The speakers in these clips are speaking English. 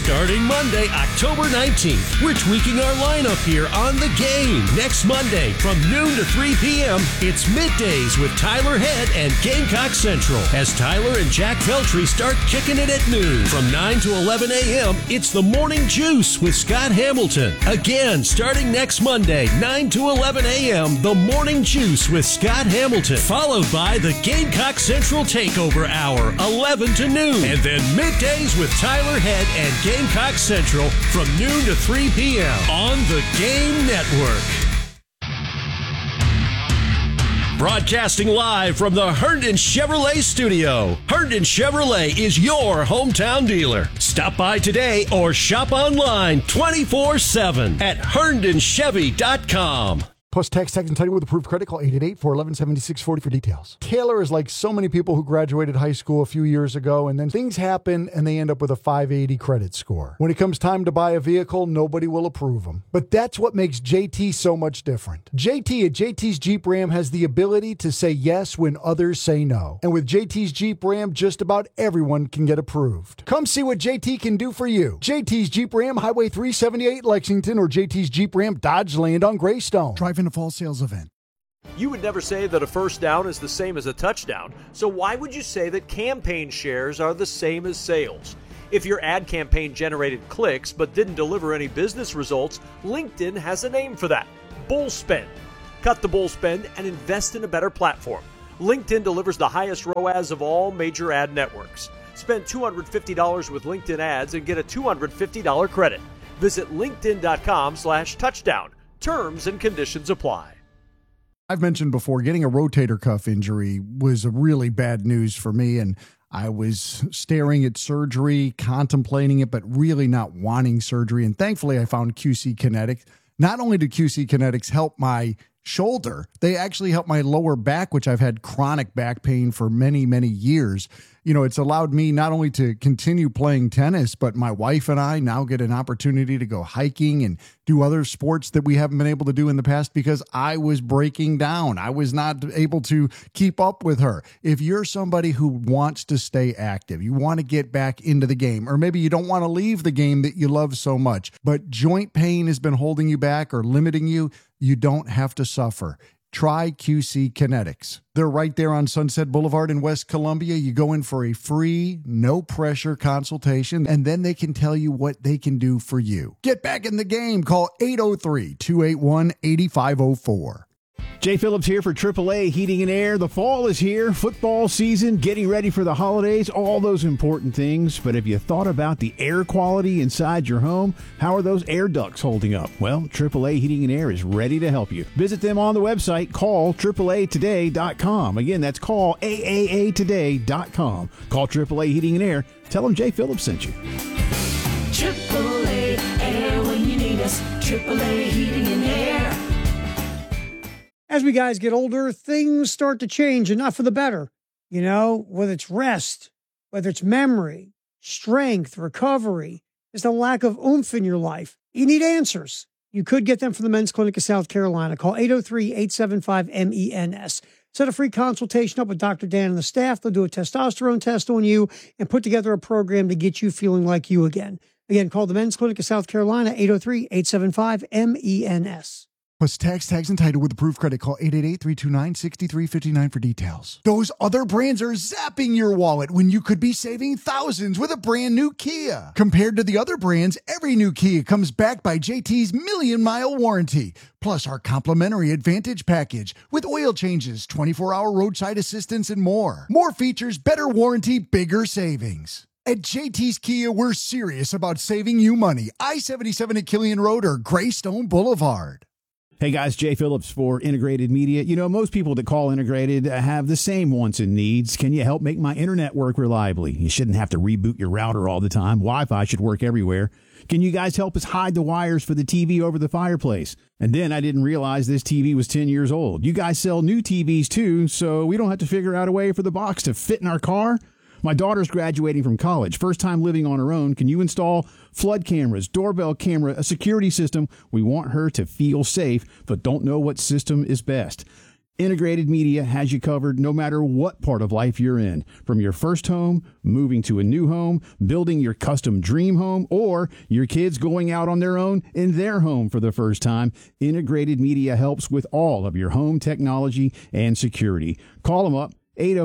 Starting Monday, October 19th, we're tweaking our lineup here on The Game. Next Monday, from noon to 3 p.m., it's Middays with Tyler Head and Gamecock Central. As Tyler and Jack Feltry start kicking it at noon. From 9 to 11 a.m., it's The Morning Juice with Scott Hamilton. Again, starting next Monday, 9 to 11 a.m., The Morning Juice with Scott Hamilton. Followed by the Gamecock Central Takeover Hour, 11 to noon. And then Middays with Tyler Head and Gamecock Central from noon to 3 p.m. on the Game Network. Broadcasting live from the Herndon Chevrolet studio. Herndon Chevrolet is your hometown dealer. Stop by today or shop online 24/7 at herndonchevy.com. Plus tax and title with approved credit. Call 888-411-7640 for details. Taylor is like so many people who graduated high school a few years ago, and then things happen and they end up with a 580 credit score. When it comes time to buy a vehicle, nobody will approve them. But that's what makes JT so much different. JT at JT's Jeep Ram has the ability to say yes when others say no. And with JT's Jeep Ram, just about everyone can get approved. Come see what JT can do for you. JT's Jeep Ram, Highway 378 Lexington, or JT's Jeep Ram Dodge Land on Greystone. Drive in a fall sales event. You would never say that a first down is the same as a touchdown, so why would you say that campaign shares are the same as sales? If your ad campaign generated clicks but didn't deliver any business results, LinkedIn has a name for that: bull spend. Cut the bull spend and invest in a better platform. LinkedIn delivers the highest ROAS of all major ad networks. Spend $250 with LinkedIn ads and get a $250 credit. Visit linkedin.com/touchdown. Terms and conditions apply. I've mentioned before, getting a rotator cuff injury was a really bad news for me, and I was staring at surgery, contemplating it, but really not wanting surgery. And thankfully, I found QC Kinetics. Not only do QC Kinetics help my shoulder, they actually help my lower back, which I've had chronic back pain for many, many years. You know, it's allowed me not only to continue playing tennis, but my wife and I now get an opportunity to go hiking and do other sports that we haven't been able to do in the past because I was breaking down. I was not able to keep up with her. If you're somebody who wants to stay active, you want to get back into the game, or maybe you don't want to leave the game that you love so much, but joint pain has been holding you back or limiting you, you don't have to suffer. Try QC Kinetics. They're right there on Sunset Boulevard in West Columbia. You go in for a free, no-pressure consultation, and then they can tell you what they can do for you. Get back in the game. Call 803-281-8504. Jay Phillips here for AAA Heating and Air. The fall is here, football season, getting ready for the holidays, all those important things. But have you thought about the air quality inside your home? How are those air ducts holding up? Well, AAA Heating and Air is ready to help you. Visit them on the website. Call AAAtoday.com. Again, that's call AAAtoday.com. Call AAA Heating and Air. Tell them Jay Phillips sent you. AAA Air when you need us. AAA Heating and Air. As we guys get older, things start to change, and not for the better. You know, whether it's rest, whether it's memory, strength, recovery, just a lack of oomph in your life. You need answers. You could get them from the Men's Clinic of South Carolina. Call 803-875-MENS. Set a free consultation up with Dr. Dan and the staff. They'll do a testosterone test on you and put together a program to get you feeling like you again. Again, call the Men's Clinic of South Carolina, 803-875-MENS. Plus tax and title with approved credit. Call 888-329-6359 for details. Those other brands are zapping your wallet when you could be saving thousands with a brand new Kia. Compared to the other brands, every new Kia comes backed by JT's million-mile warranty. Plus our complimentary Advantage package with oil changes, 24-hour roadside assistance, and more. More features, better warranty, bigger savings. At JT's Kia, we're serious about saving you money. I-77 at Killian Road or Greystone Boulevard. Hey guys, Jay Phillips for Integrated Media. You know, most people that call Integrated have the same wants and needs. Can you help make my internet work reliably? You shouldn't have to reboot your router all the time. Wi-Fi should work everywhere. Can you guys help us hide the wires for the TV over the fireplace? And then I didn't realize this TV was 10 years old. You guys sell new TVs too, so we don't have to figure out a way for the box to fit in our car? My daughter's graduating from college, first time living on her own. Can you install flood cameras, doorbell camera, a security system? We want her to feel safe, but don't know what system is best. Integrated Media has you covered no matter what part of life you're in. From your first home, moving to a new home, building your custom dream home, or your kids going out on their own in their home for the first time, Integrated Media helps with all of your home technology and security. Call them up,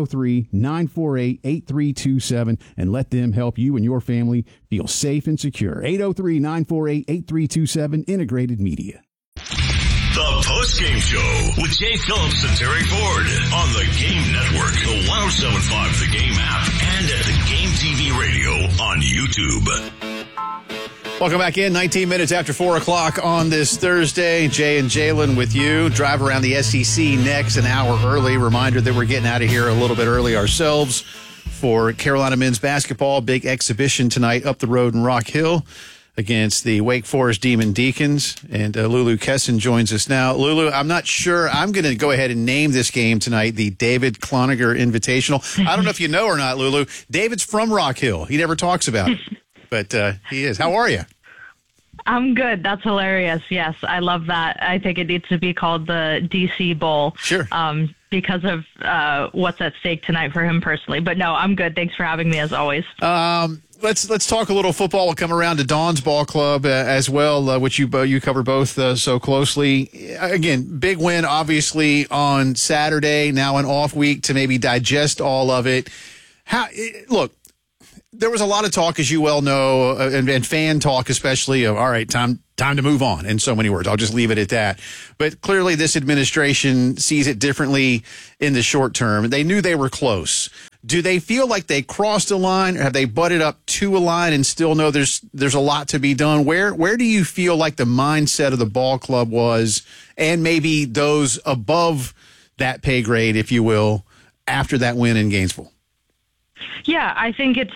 803-948-8327, and let them help you and your family feel safe and secure. 803-948-8327, Integrated Media. The post-game show with Jay Phillips and Terry Ford on the Game Network, the 107.5 The Game app, and at the Game TV radio on YouTube. Welcome back in. 19 minutes after 4 o'clock on this Thursday. Jay and Jalen with you. Drive around the SEC next, an hour early. Reminder that we're getting out of here a little bit early ourselves for Carolina men's basketball. Big exhibition tonight up the road in Rock Hill against the Wake Forest Demon Deacons. And Lulu Kesson joins us now. Lulu, I'm not sure. I'm going to go ahead and name this game tonight the David Cloninger Invitational. I don't know if you know or not, Lulu. David's from Rock Hill. He never talks about it, but he is. How are you? I'm good. That's hilarious. Yes, I love that. I think it needs to be called the DC Bowl. Sure. Because of what's at stake tonight for him personally. But no, I'm good. Thanks for having me as always. Let's talk a little football. We'll come around to Dawn's Ball Club as well, which you cover both so closely. Again, big win, obviously, on Saturday. Now an off week to maybe digest all of it. Look, there was a lot of talk, as you well know, and fan talk especially, of, all right, time to move on, in so many words. I'll just leave it at that. But clearly this administration sees it differently in the short term. They knew they were close. Do they feel like they crossed a line, or have they butted up to a line and still know there's a lot to be done? Where do you feel like the mindset of the ball club was, and maybe those above that pay grade, if you will, after that win in Gainesville? Yeah, I think it's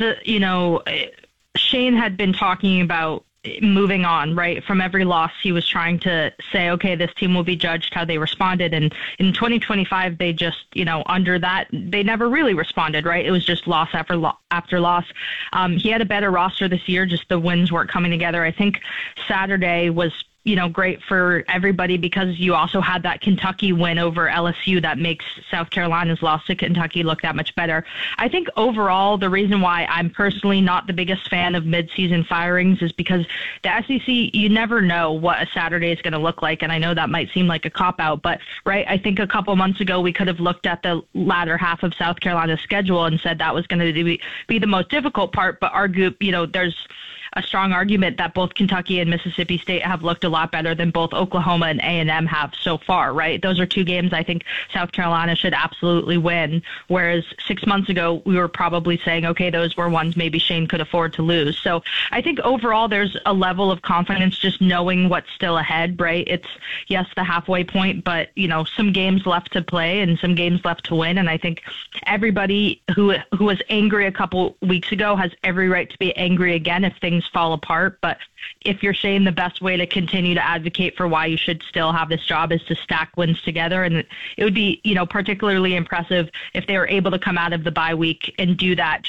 Shane had been talking about moving on, right? From every loss, he was trying to say, okay, this team will be judged how they responded. And in 2025, they just, under that, they never really responded, right? It was just loss after loss. He had a better roster this year, just the wins weren't coming together. I think Saturday was great for everybody because you also had that Kentucky win over LSU that makes South Carolina's loss to Kentucky look that much better. I think overall, the reason why I'm personally not the biggest fan of midseason firings is because the SEC, you never know what a Saturday is going to look like. And I know that might seem like a cop-out, but right, I think a couple months ago, we could have looked at the latter half of South Carolina's schedule and said that was going to be the most difficult part, but there's a strong argument that both Kentucky and Mississippi State have looked a lot better than both Oklahoma and A&M have so far, right? Those are two games I think South Carolina should absolutely win, whereas 6 months ago, we were probably saying, okay, those were ones maybe Shane could afford to lose. So I think overall there's a level of confidence just knowing what's still ahead, right? It's, yes, the halfway point, but, some games left to play and some games left to win, and I think everybody who was angry a couple weeks ago has every right to be angry again if things fall apart. But if you're Shane, the best way to continue to advocate for why you should still have this job is to stack wins together. And it would be, particularly impressive if they were able to come out of the bye week and do that.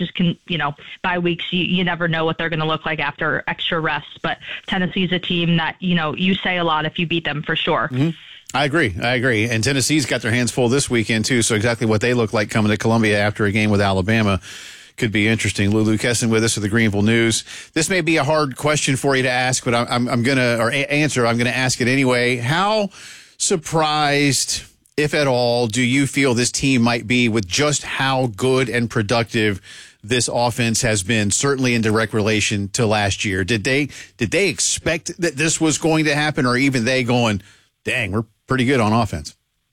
Bye weeks, you never know what they're going to look like after extra rests. But Tennessee's a team that, you say a lot if you beat them for sure. Mm-hmm. I agree. And Tennessee's got their hands full this weekend, too. So exactly what they look like coming to Columbia after a game with Alabama could be interesting. Lulu Kesson with us with the Greenville News. This may be a hard question for you to ask, but I'm going to ask it anyway. How surprised, if at all, do you feel this team might be with just how good and productive this offense has been, certainly in direct relation to last year? Did they expect that this was going to happen, or even they going, dang, we're pretty good on offense?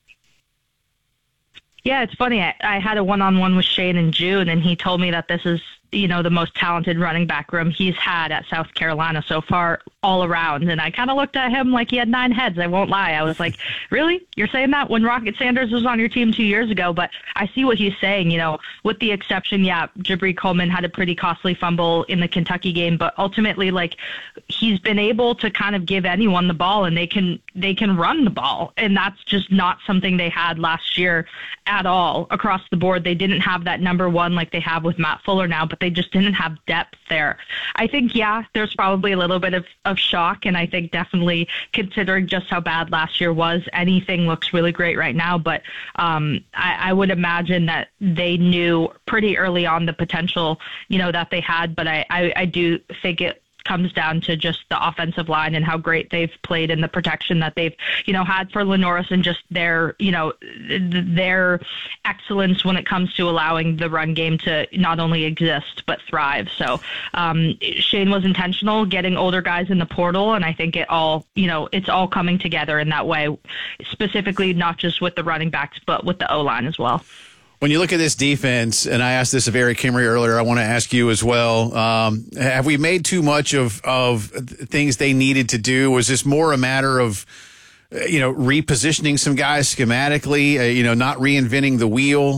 Yeah, it's funny. I had a one-on-one with Shane in June, and he told me that this is, the most talented running back room he's had at South Carolina so far all around. And I kind of looked at him like he had 9 heads. I won't lie. I was like, really? You're saying that when Rocket Sanders was on your team 2 years ago? But I see what he's saying, with the exception, Jabri Coleman had a pretty costly fumble in the Kentucky game, but ultimately, he's been able to kind of give anyone the ball and they can they can run the ball. And that's just not something they had last year at all across the board. They didn't have that number one like they have with Matt Fuller now, but they just didn't have depth there. I think, there's probably a little bit of shock. And I think definitely considering just how bad last year was, anything looks really great right now. But I would imagine that they knew pretty early on the potential, that they had. But I do think it comes down to just the offensive line and how great they've played and the protection that they've, had for Lenoris and just their, their excellence when it comes to allowing the run game to not only exist, but thrive. So Shane was intentional getting older guys in the portal. And I think it all, it's all coming together in that way, specifically not just with the running backs, but with the O-line as well. When you look at this defense, and I asked this of Eric Kimry earlier, I want to ask you as well. Have we made too much of things they needed to do? Was this more a matter of, repositioning some guys schematically, not reinventing the wheel?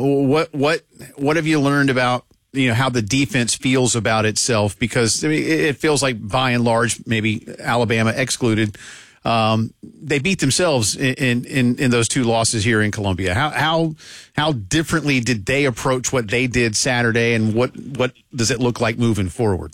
What have you learned about, how the defense feels about itself? Because it feels like by and large, maybe Alabama excluded, they beat themselves in those two losses here in Columbia. How differently did they approach what they did Saturday, and what does it look like moving forward?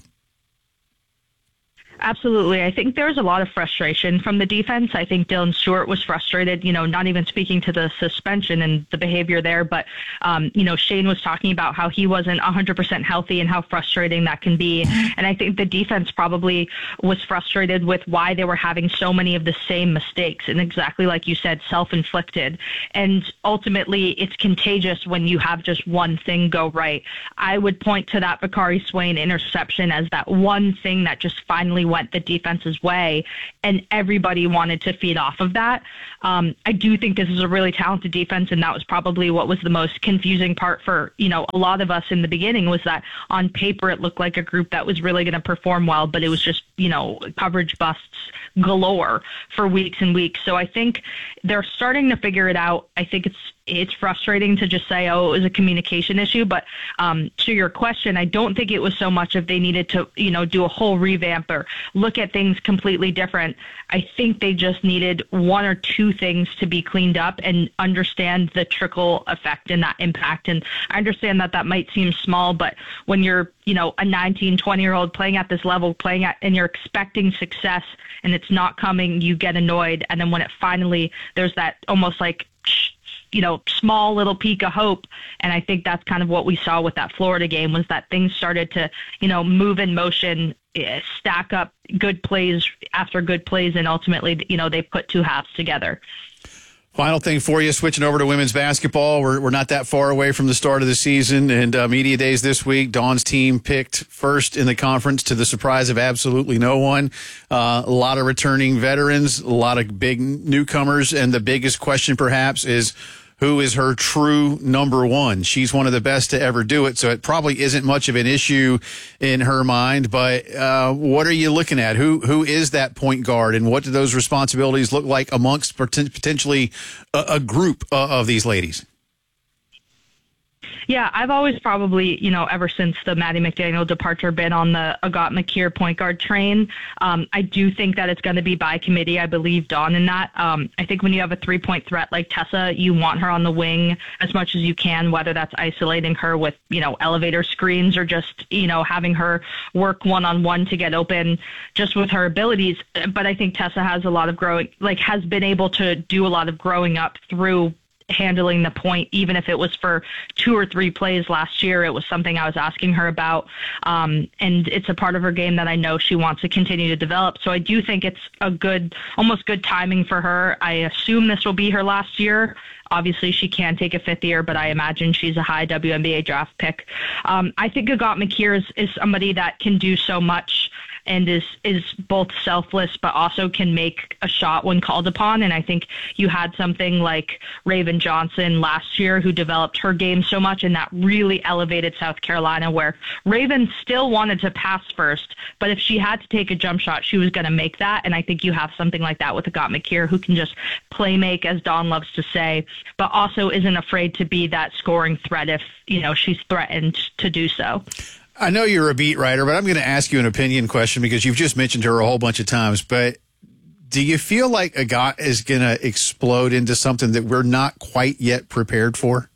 Absolutely. I think there's a lot of frustration from the defense. I think Dylan Stewart was frustrated, not even speaking to the suspension and the behavior there, but, Shane was talking about how he wasn't 100% healthy and how frustrating that can be. And I think the defense probably was frustrated with why they were having so many of the same mistakes, and exactly like you said, self-inflicted. And ultimately, it's contagious when you have just one thing go right. I would point to that Bakari Swain interception as that one thing that just finally went the defense's way, and everybody wanted to feed off of that. I do think this is a really talented defense, and that was probably what was the most confusing part for, a lot of us in the beginning, was that on paper it looked like a group that was really going to perform well, but it was just, coverage busts galore for weeks and weeks. So I think they're starting to figure it out. I think it's frustrating to just say, oh, it was a communication issue. But to your question, I don't think it was so much if they needed to, do a whole revamp or look at things completely different. I think they just needed one or two things to be cleaned up and understand the trickle effect and that impact. And I understand that might seem small, but when you're, a 19, 20-year-old playing at this level, and you're expecting success and it's not coming, you get annoyed. And then when it finally, there's that almost like, small little peak of hope. And I think that's kind of what we saw with that Florida game, was that things started to, move in motion, stack up good plays after good plays. And ultimately, they put two halves together. Final thing for you, switching over to women's basketball. We're not that far away from the start of the season, and media days this week. Dawn's team picked first in the conference, to the surprise of absolutely no one. A lot of returning veterans, a lot of big newcomers, and the biggest question perhaps is, who is her true number one? She's one of the best to ever do it, so it probably isn't much of an issue in her mind. But what are you looking at? Who is that point guard, and what do those responsibilities look like amongst potentially a group of these ladies? Yeah, I've always probably, ever since the Maddie McDaniel departure, been on the Agat McKeer point guard train. I do think that it's going to be by committee. I believe Dawn in that. I think when you have a three-point threat like Tessa, you want her on the wing as much as you can, whether that's isolating her with, elevator screens or just, having her work one-on-one to get open just with her abilities. But I think Tessa has a lot of has been able to do a lot of growing up through handling the point, even if it was for 2 or 3 plays last year. It was something I was asking her about. And it's a part of her game that I know she wants to continue to develop. So I do think it's almost good timing for her. I assume this will be her last year. Obviously, she can take a 5th year, but I imagine she's a high WNBA draft pick. I think Agat McKeer is somebody that can do so much and is both selfless but also can make a shot when called upon. And I think you had something like Raven Johnson last year who developed her game so much, and that really elevated South Carolina, where Raven still wanted to pass first, but if she had to take a jump shot, she was going to make that. And I think you have something like that with Agat McKeer, who can just play make, as Dawn loves to say, but also isn't afraid to be that scoring threat if, she's threatened to do so. I know you're a beat writer, but I'm going to ask you an opinion question because you've just mentioned her a whole bunch of times. But Do you feel like Agat is going to explode into something that we're not quite yet prepared for?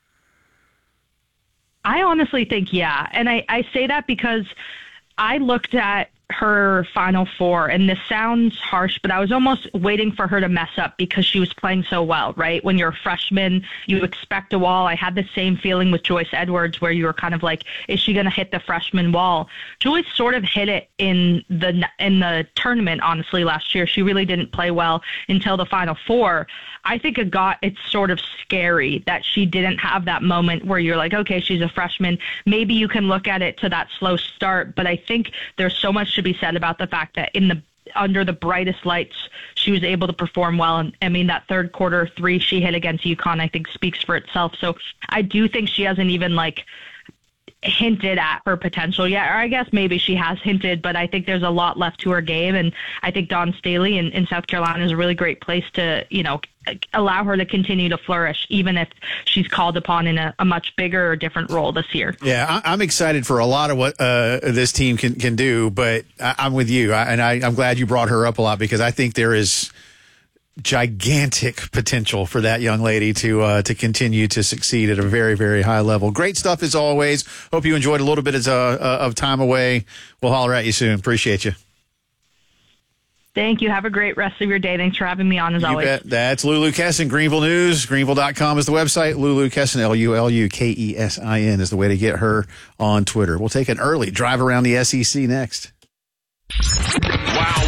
I honestly think, yeah. And I say that because I looked at her Final Four, and this sounds harsh, but I was almost waiting for her to mess up because she was playing so well, right? When you're a freshman, you expect a wall. I had the same feeling with Joyce Edwards where you were kind of like, is she going to hit the freshman wall? Joyce sort of hit it in the tournament, honestly, last year. She really didn't play well until the Final Four. I think it's sort of scary that she didn't have that moment where you're like, okay, she's a freshman. Maybe you can look at it to that slow start, but I think there's so much to be said about the fact that under the brightest lights, she was able to perform well. And I mean, that third quarter 3 she hit against UConn, I think speaks for itself. So I do think she hasn't even hinted at her potential yet, or I guess maybe she has hinted, but I think there's a lot left to her game. And I think Dawn Staley in South Carolina is a really great place to, allow her to continue to flourish, even if she's called upon in a much bigger or different role this year. Yeah, I'm excited for a lot of what this team can do, but I'm with you. I'm glad you brought her up a lot because I think there is gigantic potential for that young lady to continue to succeed at a very, very high level. Great stuff as always. Hope you enjoyed a little bit of time away. We'll holler at you soon. Appreciate you. Thank you. Have a great rest of your day. Thanks for having me on as always. Bet. That's Lulu Kesson, Greenville News. Greenville.com is the website. Lulu Kesson, LULUKESIN is the way to get her on Twitter. We'll take an early drive around the SEC next. Wow.